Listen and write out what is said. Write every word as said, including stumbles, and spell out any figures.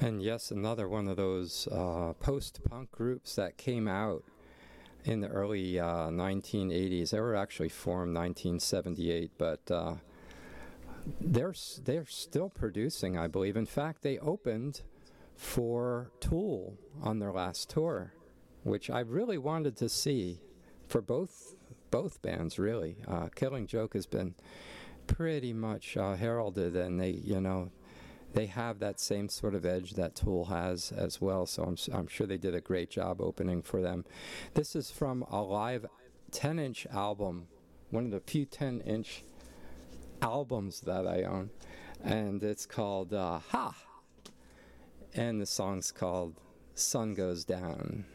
And yes, another one of those uh, post-punk groups that came out in the early uh, nineteen eighties. They were actually formed nineteen seventy-eight, but uh, they're they're still producing, I believe. In fact, they opened for Tool on their last tour, which I really wanted to see for both both bands. Really, uh, Killing Joke has been pretty much uh, heralded, and they, you know, they have that same sort of edge that Tool has as well. So I'm I'm sure they did a great job opening for them. This is from a live ten-inch album, one of the few ten-inch albums that I own, and it's called uh, Ha, and the song's called Sun Goes Down.